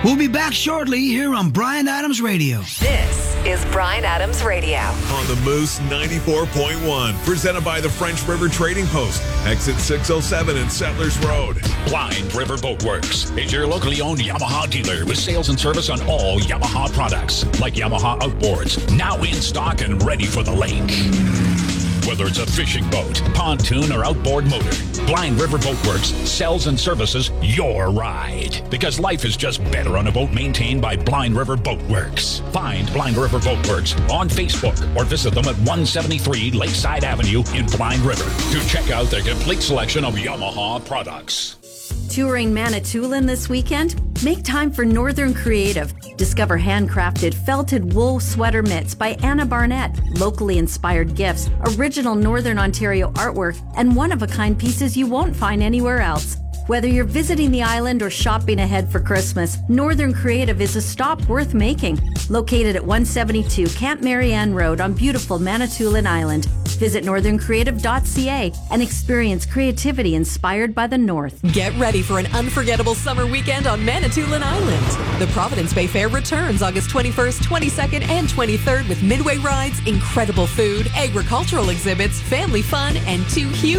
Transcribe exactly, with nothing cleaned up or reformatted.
We'll be back shortly here on Bryan Adams Radio. This is Bryan Adams Radio. On the Moose ninety-four point one, presented by the French River Trading Post, exit six oh seven and Settlers Road. Blind River Boat Works is your locally owned Yamaha dealer with sales and service on all Yamaha products, like Yamaha outboards, now in stock and ready for the lake. Whether it's a fishing boat, pontoon, or outboard motor, Blind River Boat Works sells and services your ride. Because life is just better on a boat maintained by Blind River Boat Works. Find Blind River Boat Works on Facebook or visit them at one seventy-three Lakeside Avenue in Blind River to check out their complete selection of Yamaha products. Touring Manitoulin this weekend? Make time for Northern Creative. Discover handcrafted felted wool sweater mitts by Anna Barnett, locally inspired gifts, original Northern Ontario artwork, and one-of-a-kind pieces you won't find anywhere else. Whether you're visiting the island or shopping ahead for Christmas, Northern Creative is a stop worth making. Located at one seventy-two Camp Marianne Road on beautiful Manitoulin Island. Visit northern creative dot c a and experience creativity inspired by the North. Get ready for an unforgettable summer weekend on Manitoulin Island. The Providence Bay Fair returns August twenty-first, twenty-second, and twenty-third with midway rides, incredible food, agricultural exhibits, family fun, and two huge